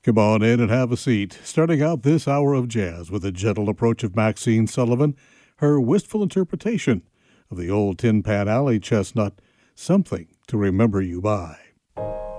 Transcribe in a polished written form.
Come on in and have a seat. Starting out this hour of jazz with a gentle approach of Maxine Sullivan, her wistful interpretation of the old Tin Pan Alley chestnut, Something to Remember You By.